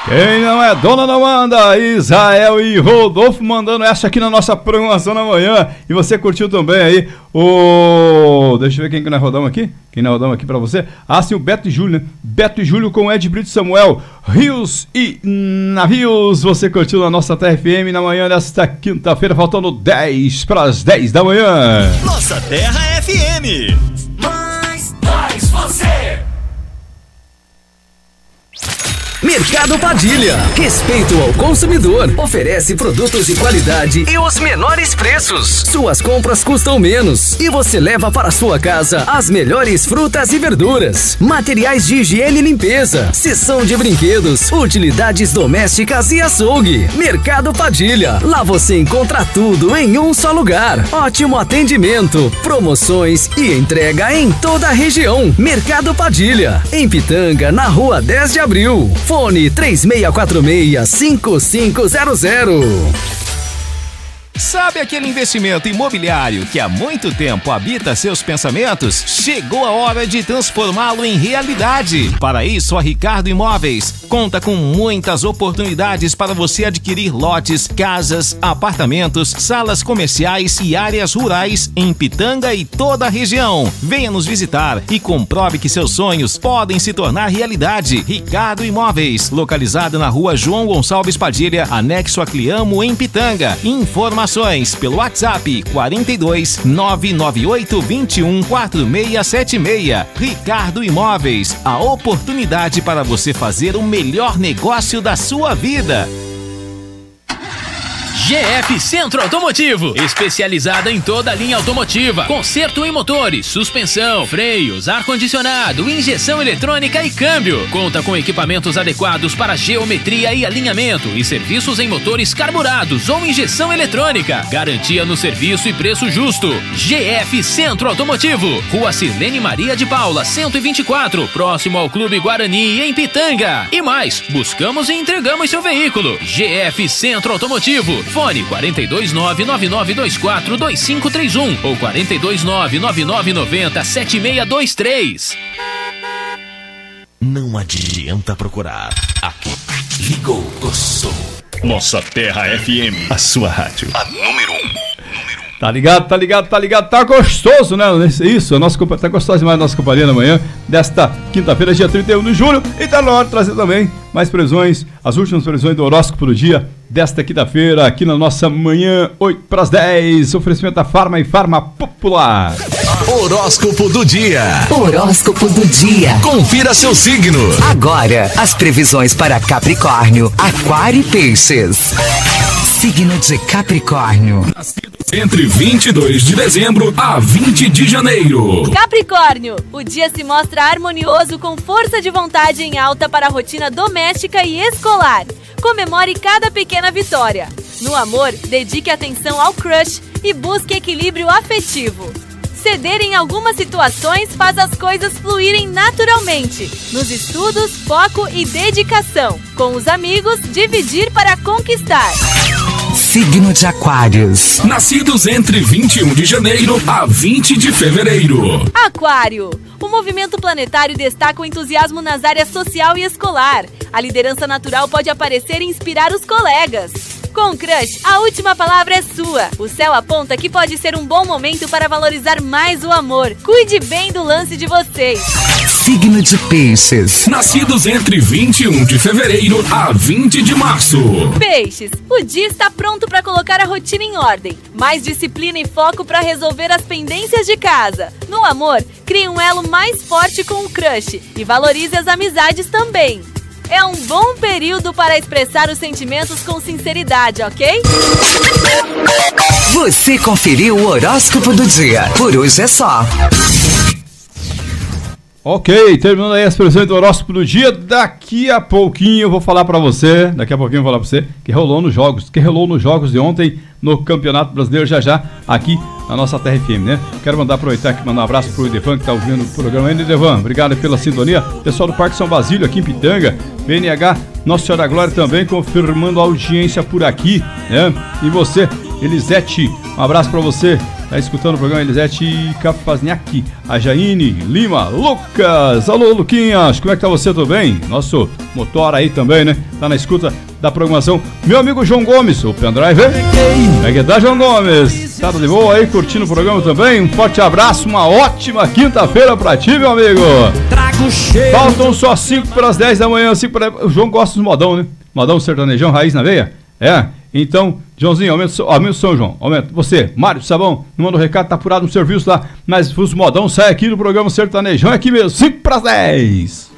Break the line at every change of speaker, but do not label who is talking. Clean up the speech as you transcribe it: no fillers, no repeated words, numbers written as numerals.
Quem não é dona não manda, Israel e Rodolfo mandando essa aqui na nossa programação na manhã. E você curtiu também aí o... Deixa eu ver quem que nós rodamos aqui. Quem nós rodamos aqui pra você? Ah, sim, o Beto e Júlio, né? Beto e Júlio com Ed Brito Samuel, Rios e Navios. Você curtiu na nossa Terra FM na manhã desta quinta-feira, faltando 10 para as 10 da manhã.
Nossa Terra FM. Mais você.
Mercado Padilha. Respeito ao consumidor. Oferece produtos de qualidade e os menores preços. Suas compras custam menos e você leva para sua casa as melhores frutas e verduras. Materiais de higiene e limpeza. Seção de brinquedos, utilidades domésticas e açougue. Mercado Padilha. Lá você encontra tudo em um só lugar. Ótimo atendimento, promoções e entrega em toda a região. Mercado Padilha. Em Pitanga, na rua 10 de abril. Fone 3646-5500.
Sabe aquele investimento imobiliário que há muito tempo habita seus pensamentos? Chegou a hora de transformá-lo em realidade. Para isso, a Ricardo Imóveis conta com muitas oportunidades para você adquirir lotes, casas, apartamentos, salas comerciais e áreas rurais em Pitanga e toda a região. Venha nos visitar e comprove que seus sonhos podem se tornar realidade. Ricardo Imóveis, localizado na rua João Gonçalves Padilha, anexo a Cliamo, em Pitanga. Informações pelo WhatsApp 42 998 21 4676. Ricardo Imóveis, a oportunidade para você fazer o melhor negócio da sua vida.
GF Centro Automotivo, especializada em toda a linha automotiva, conserto em motores, suspensão, freios, ar-condicionado, injeção eletrônica e câmbio. Conta com equipamentos adequados para geometria e alinhamento e serviços em motores carburados ou injeção eletrônica. Garantia no serviço e preço justo. GF Centro Automotivo, Rua Sirlene Maria de Paula, 124, próximo ao Clube Guarani, em Pitanga. E mais, buscamos e entregamos seu veículo. GF Centro Automotivo. Fone 42999242531 ou 42999907623.
Não adianta procurar. Aqui. Ligou, gostou. Nossa Terra FM. A sua rádio. A número 1.
Tá ligado, tá gostoso, né? Isso, tá gostoso demais a nossa companhia na manhã desta quinta-feira, dia 31 de julho. E tá na hora de trazer também mais previsões, as últimas previsões do horóscopo do dia desta quinta-feira, aqui na nossa manhã, 8 para as 10. Oferecimento da Farma e Farma Popular.
Horóscopo do dia.
Horóscopo do dia.
Confira seu signo.
Agora, as previsões para Capricórnio, Aquário e Peixes. Signo de Capricórnio.
Entre 22 de dezembro a 20 de janeiro.
Capricórnio, o dia se mostra harmonioso com força de vontade em alta para a rotina doméstica e escolar. Comemore cada pequena vitória. No amor, dedique atenção ao crush e busque equilíbrio afetivo. Ceder em algumas situações faz as coisas fluírem naturalmente. Nos estudos, foco e dedicação. Com os amigos, dividir para conquistar.
Signo de Aquários.
Nascidos entre 21 de janeiro a 20 de fevereiro.
Aquário. O movimento planetário destaca o entusiasmo nas áreas social e escolar. A liderança natural pode aparecer e inspirar os colegas. Com o crush, a última palavra é sua. O céu aponta que pode ser um bom momento para valorizar mais o amor. Cuide bem do lance de vocês.
Signo de Peixes.
Nascidos entre 21 de fevereiro a 20 de março.
Peixes, o dia está pronto para colocar a rotina em ordem. Mais disciplina e foco para resolver as pendências de casa. No amor, crie um elo mais forte com o crush e valorize as amizades também. É um bom período para expressar os sentimentos com sinceridade, ok?
Você conferiu o horóscopo do dia. Por hoje é só.
Ok, terminando aí as previsões do horóscopo do dia. Daqui a pouquinho eu vou falar pra você, que rolou nos jogos de ontem no Campeonato Brasileiro, já aqui na nossa Terra FM, né? Quero aproveitar aqui, mandar um abraço pro Idevan, que tá ouvindo o programa ainda. Idevan, obrigado pela sintonia. Pessoal do Parque São Basílio, aqui em Pitanga, BNH, Nossa Senhora da Glória também confirmando a audiência por aqui, né? E você Elisete, um abraço pra você. Tá escutando o programa Elisete Capazniak, a Jaine Lima, Lucas, alô Luquinhas, como é que tá você, tudo bem? Nosso motor aí também, né? Tá na escuta da programação. Meu amigo João Gomes, o pendrive. Como é que tá, João Gomes? Tá de boa aí, curtindo o programa também? Um forte abraço, uma ótima quinta-feira pra ti, meu amigo. Faltam só 5 para as 10 da manhã, 5 para... O João gosta dos modão, né? Modão sertanejão, raiz na veia? É? Então, Joãozinho, aumenta o som, João. Aumenta. Você, Mário Sabão, não manda um recado, tá apurado no serviço lá. Mas os modão sai aqui no programa sertanejão, é aqui mesmo, 5 para as 10.